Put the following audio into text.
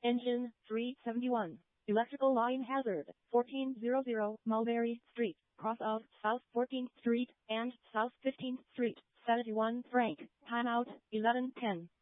Engine 371. Electrical line hazard 1400 Mulberry Street, cross of South 14th Street and South 15th Street. 71 Frank. Timeout 11:10.